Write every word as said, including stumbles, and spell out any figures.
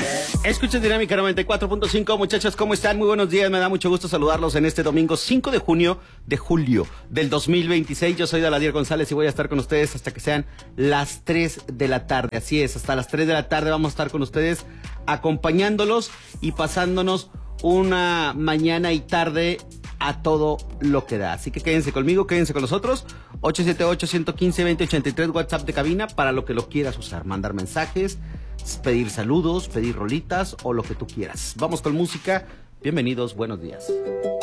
Escuchen Dinámica noventa y cuatro punto cinco, muchachos, ¿cómo están? Muy buenos días, me da mucho gusto saludarlos en este domingo cinco de junio de julio del dos mil veintiséis. Yo soy Daladier González y voy a estar con ustedes hasta que sean las tres de la tarde. Así es, hasta las tres de la tarde vamos a estar con ustedes acompañándolos y pasándonos una mañana y tarde a todo lo que da. Así que quédense conmigo, quédense con nosotros. ocho siete ocho, uno uno cinco, dos cero ocho tres, WhatsApp de cabina para lo que lo quieras usar. Mandar mensajes, pedir saludos, pedir rolitas o lo que tú quieras. Vamos con música. Bienvenidos, buenos días.